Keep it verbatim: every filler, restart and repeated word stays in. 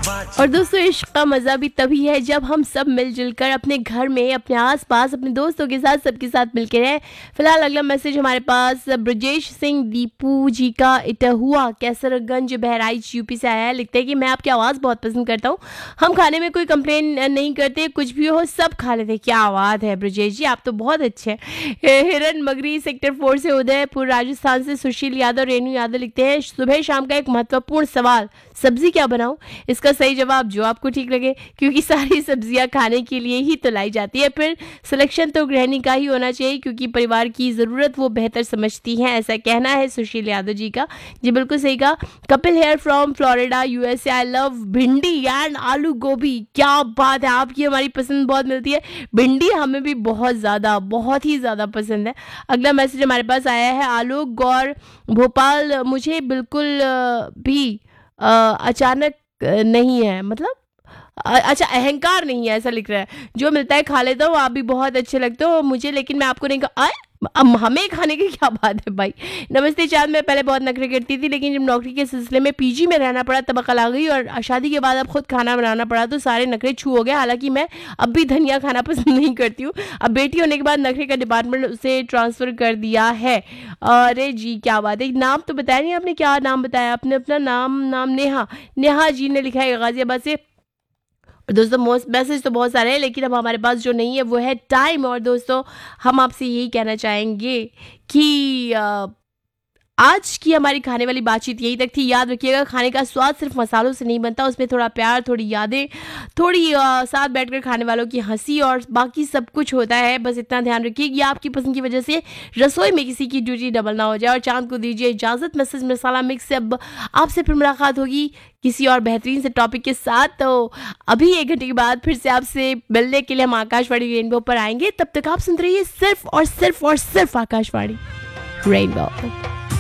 और दोस्तों, इश्क का मज़ा भी तभी है जब हम सब मिलजुल कर अपने घर में, अपने आसपास, अपने दोस्तों के साथ, सबके साथ मिलके रहें। फिलहाल अगला मैसेज हमारे पास ब्रजेश सिंह दीपू जी का इटहुआ कैसरगंज बहराइच यूपी से आया है। लिखते हैं कि मैं आपकी आवाज़ बहुत पसंद करता हूँ। हम खाने में कोई कंप्लेन नहीं करते, कुछ भी हो सब खा लेते। क्या आवाज़ है ब्रजेश जी, आप तो बहुत अच्छे हैं। हिरन मगरी सेक्टर फोर से उदयपुर राजस्थान से सुशील यादव, रेणु यादव लिखते हैं सुबह शाम का एक महत्वपूर्ण सवाल, सब्जी क्या बनाऊं? इसका सही जवाब जो आपको ठीक लगे, क्योंकि सारी सब्जियां खाने के लिए ही तो लाई जाती है। फिर सिलेक्शन तो गृहिणी का ही होना चाहिए, क्योंकि परिवार की ज़रूरत वो बेहतर समझती हैं, ऐसा कहना है सुशील यादव जी का। जी बिल्कुल सही कहा। Kapil hair from Florida USA, I love भिंडी एंड आलू गोभी। क्या बात है, आपकी हमारी पसंद बहुत मिलती है। भिंडी हमें भी बहुत ज़्यादा बहुत ही ज़्यादा पसंद है। अगला मैसेज हमारे पास आया है आलोक गौर भोपाल, मुझे बिल्कुल अ, भी अ, अचानक अ, नहीं है, मतलब अ, अच्छा अहंकार नहीं है, ऐसा लिख रहा है। जो मिलता है खा लेता हूँ, आप भी बहुत अच्छे लगते हो मुझे, लेकिन मैं आपको नहीं कहा। आए अब हमें खाने की क्या बात है भाई। नमस्ते चांद, मैं पहले बहुत नखरे करती थी, लेकिन जब नौकरी के सिलसिले में पीजी में रहना पड़ा तब अकल आ गई, और शादी के बाद अब खुद खाना बनाना पड़ा तो सारे नखरे छू हो गए। हालांकि मैं अब भी धनिया खाना पसंद नहीं करती हूँ। अब बेटी होने के बाद नखरे का डिपार्टमेंट उसे ट्रांसफ़र कर दिया है। अरे जी क्या बात है। नाम तो बताया नहीं आपने, क्या नाम बताया आपने अपना? नाम नाम नेहा नेहा जी ने लिखा है गाजियाबाद से। दोस्तों, मोस्ट मैसेज तो बहुत सारे हैं, लेकिन अब हमारे पास जो नहीं है वो है टाइम। और दोस्तों, हम आपसे यही कहना चाहेंगे कि अ, आज की हमारी खाने वाली बातचीत यही तक थी। याद रखिएगा, खाने का स्वाद सिर्फ मसालों से नहीं बनता, उसमें थोड़ा प्यार, थोड़ी यादें, थोड़ी अ, साथ बैठकर खाने वालों की हंसी और बाकी सब कुछ होता है। बस इतना ध्यान रखिए कि आपकी पसंद की वजह से रसोई में किसी की ड्यूटी डबल ना हो जाए। और चांद को दीजिए इजाज़त। मैसेज मसाला मिक्स से अब आपसे फिर मुलाकात होगी किसी और बेहतरीन से टॉपिक के साथ। तो अभी एक घंटे के बाद फिर से आपसे मिलने के लिए हम आकाशवाणी रेनबो पर आएंगे। तब तक आप सुनते रहिए सिर्फ और सिर्फ और सिर्फ आकाशवाणी रेनबो।